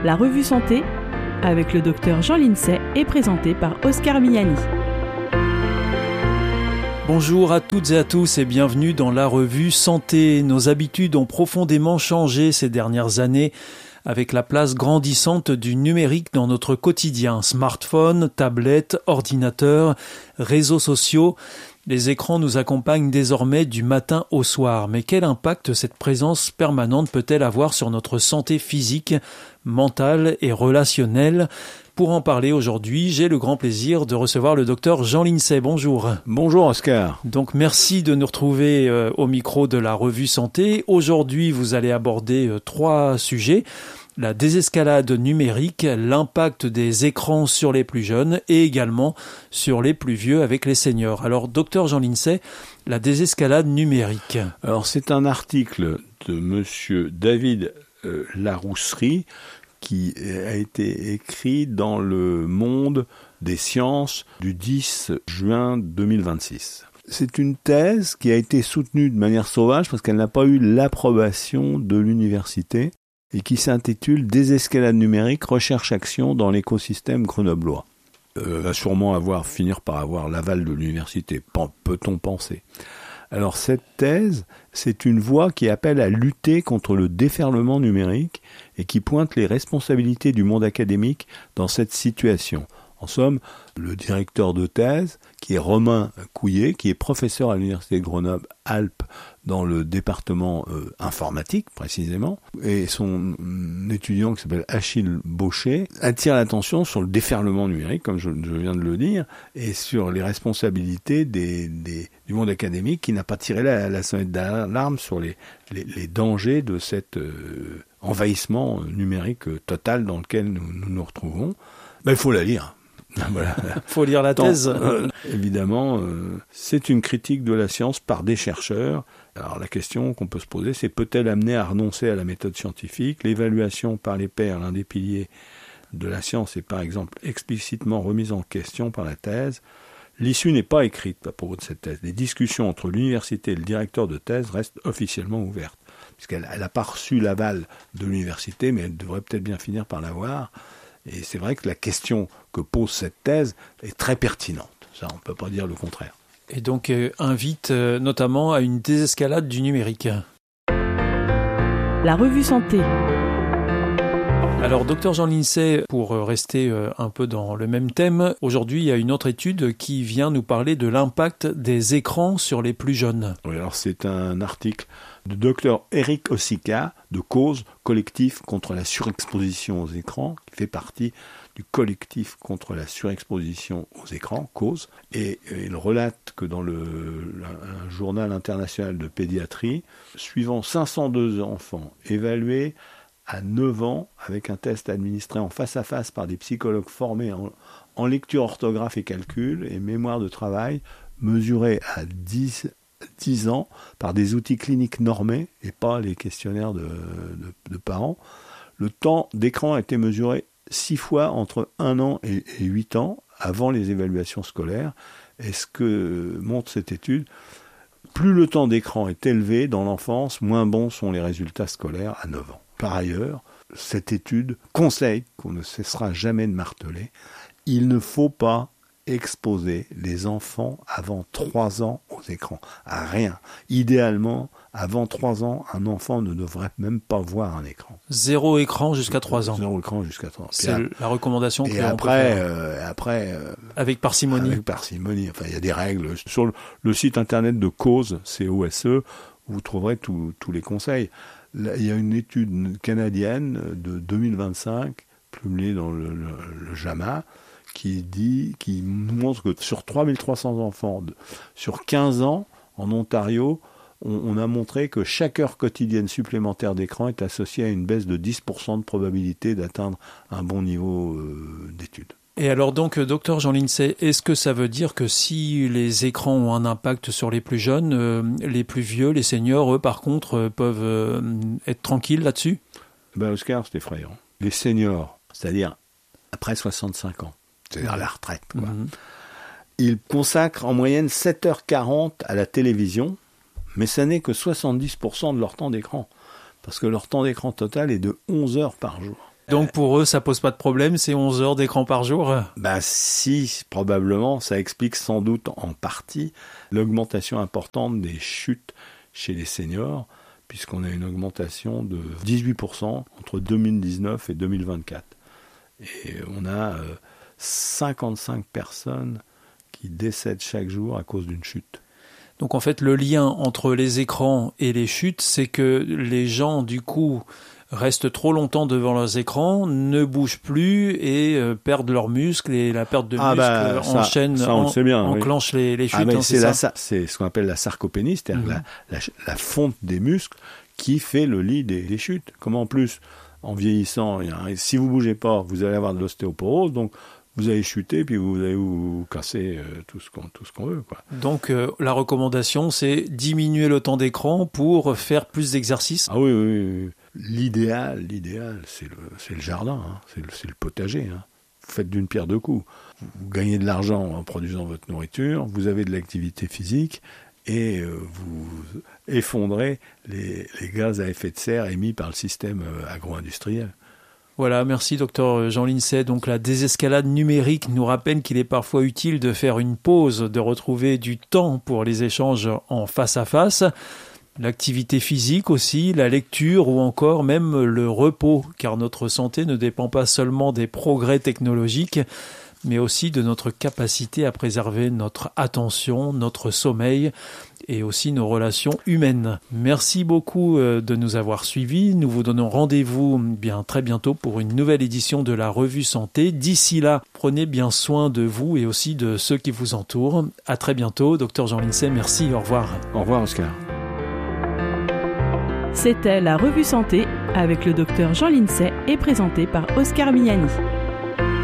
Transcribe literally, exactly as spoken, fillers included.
La revue Santé, avec le docteur Jean Lincey, est présentée par Oscar Miani. Bonjour à toutes et à tous et bienvenue dans la revue Santé. Nos habitudes ont profondément changé ces dernières années avec la place grandissante du numérique dans notre quotidien. Smartphone, tablette, ordinateur, réseaux sociaux. Les écrans nous accompagnent désormais du matin au soir. Mais quel impact cette présence permanente peut-elle avoir sur notre santé physique, mentale et relationnelle ? Pour en parler aujourd'hui, j'ai le grand plaisir de recevoir le docteur Jean Lincey. Bonjour. Bonjour Oscar. Donc merci de nous retrouver euh, au micro de la revue Santé. Aujourd'hui, vous allez aborder euh, trois sujets. La désescalade numérique, l'impact des écrans sur les plus jeunes et également sur les plus vieux avec les seniors. Alors, docteur Jean Lincey, la désescalade numérique. Alors, c'est un article de monsieur David euh, Larousserie qui a été écrit dans le Monde des sciences du dix juin deux mille vingt-six. C'est une thèse qui a été soutenue de manière sauvage parce qu'elle n'a pas eu l'approbation de l'université et qui s'intitule « Désescalade numérique, recherche-action dans l'écosystème grenoblois ». Euh, va sûrement avoir, finir par avoir l'aval de l'université, peut-on penser. Alors cette thèse, c'est une voie qui appelle à lutter contre le déferlement numérique et qui pointe les responsabilités du monde académique dans cette situation. En somme, le directeur de thèse, qui est Romain Couillet, qui est professeur à l'université de Grenoble-Alpes dans le département euh, informatique précisément, et son étudiant qui s'appelle Achille Baucher, attire l'attention sur le déferlement numérique, comme je, je viens de le dire, et sur les responsabilités des, des, du monde académique qui n'a pas tiré la, la sonnette d'alarme sur les, les, les dangers de cet euh, envahissement numérique total dans lequel nous nous, nous retrouvons. Ben, il faut la lire. Voilà. Faut lire la thèse. Tant, euh, évidemment, euh, c'est une critique de la science par des chercheurs. Alors la question qu'on peut se poser, c'est peut-elle amener à renoncer à la méthode scientifique ? L'évaluation par les pairs, l'un des piliers de la science, est par exemple explicitement remise en question par la thèse. L'issue n'est pas écrite à propos de cette thèse. Les discussions entre l'université et le directeur de thèse restent officiellement ouvertes, puisqu'elle n'a pas reçu l'aval de l'université, mais elle devrait peut-être bien finir par l'avoir. Et c'est vrai que la question que pose cette thèse est très pertinente. Ça, on ne peut pas dire le contraire. Et donc, euh, invite euh, notamment à une désescalade du numérique. La revue Santé. Alors, docteur Jean Lincey, pour rester euh, un peu dans le même thème, aujourd'hui, il y a une autre étude qui vient nous parler de l'impact des écrans sur les plus jeunes. Oui, alors c'est un article de docteur Eric Ossica de Cause, collectif contre la surexposition aux écrans, qui fait partie du collectif contre la surexposition aux écrans, Cause. Et il relate que dans le, un journal international de pédiatrie, suivant cinq cent deux enfants évalués à neuf ans, avec un test administré en face à face par des psychologues formés en, en lecture, orthographe et calcul et mémoire de travail, mesurés à dix ans par des outils cliniques normés et pas les questionnaires de, de, de parents. Le temps d'écran a été mesuré six fois entre un an et, et huit ans avant les évaluations scolaires. Et ce que montre cette étude, plus le temps d'écran est élevé dans l'enfance, moins bons sont les résultats scolaires à neuf ans. Par ailleurs, cette étude conseille, qu'on ne cessera jamais de marteler, il ne faut pas exposer les enfants avant trois ans aux écrans, à rien. Idéalement, avant trois ans, un enfant ne devrait même pas voir un écran. Zéro écran jusqu'à trois ans. Zéro écran jusqu'à trois ans. C'est à, la recommandation que et l'on après, peut faire. Euh, après, euh, avec parcimonie. Avec parcimonie. Enfin, il y a des règles. Sur le, le site internet de Cause, C O S E, vous trouverez tous les conseils. Là, il y a une étude canadienne de deux mille vingt-cinq, publiée dans le, le, le JAMA, qui dit, qui montre que sur trois mille trois cents enfants, de, sur quinze ans, en Ontario, on, on a montré que chaque heure quotidienne supplémentaire d'écran est associée à une baisse de dix pour cent de probabilité d'atteindre un bon niveau euh, d'études. Et alors donc, docteur Jean Lincey, est-ce que ça veut dire que si les écrans ont un impact sur les plus jeunes, euh, les plus vieux, les seniors, eux, par contre, euh, peuvent euh, être tranquilles là-dessus ? Ben Oscar, c'est effrayant. Les seniors, c'est-à-dire après soixante-cinq ans, c'est-à-dire la retraite, quoi. Mm-hmm. Ils consacrent en moyenne sept heures quarante à la télévision, mais ça n'est que soixante-dix pour cent de leur temps d'écran, parce que leur temps d'écran total est de onze heures par jour. Donc pour eux, ça pose pas de problème, c'est onze heures d'écran par jour? Ben si, probablement, ça explique sans doute en partie l'augmentation importante des chutes chez les seniors, puisqu'on a une augmentation de dix-huit pour cent entre deux mille dix-neuf et deux mille vingt-quatre. Et on a euh, cinquante-cinq personnes qui décèdent chaque jour à cause d'une chute. Donc en fait, le lien entre les écrans et les chutes, c'est que les gens, du coup, restent trop longtemps devant leurs écrans, ne bougent plus et euh, perdent leurs muscles, et la perte de ah muscles bah, ça, enchaîne, ça, on en, le sait bien, enclenche oui. les, les chutes. Ah, mais hein, c'est, c'est, la, ça c'est ce qu'on appelle la sarcopénie, c'est-à-dire mmh. la, la, la fonte des muscles qui fait le lit des, des chutes. Comme en plus, en vieillissant, si vous bougez pas, vous allez avoir de l'ostéoporose, donc vous allez chuter, puis vous allez vous, vous casser euh, tout ce qu'on, tout ce qu'on veut, quoi. Donc euh, la recommandation, c'est diminuer le temps d'écran pour faire plus d'exercices. Ah oui, oui, oui. L'idéal, l'idéal, c'est le, c'est le jardin, hein. c'est, le, c'est le potager. Hein. Vous faites d'une pierre deux coups. Vous gagnez de l'argent en produisant votre nourriture, vous avez de l'activité physique, et euh, vous effondrez les, les gaz à effet de serre émis par le système euh, agro-industriel. Voilà, merci docteur Jean Lincey. Donc la désescalade numérique nous rappelle qu'il est parfois utile de faire une pause, de retrouver du temps pour les échanges en face à face. L'activité physique aussi, la lecture ou encore même le repos, car notre santé ne dépend pas seulement des progrès technologiques, mais aussi de notre capacité à préserver notre attention, notre sommeil et aussi nos relations humaines. Merci beaucoup de nous avoir suivis. Nous vous donnons rendez-vous bien très bientôt pour une nouvelle édition de la Revue Santé. D'ici là, prenez bien soin de vous et aussi de ceux qui vous entourent. À très bientôt. Docteur Jean Lincey, merci. Au revoir. Au revoir, Oscar. C'était la Revue Santé avec le docteur Jean Lincey et présenté par Oscar Miani.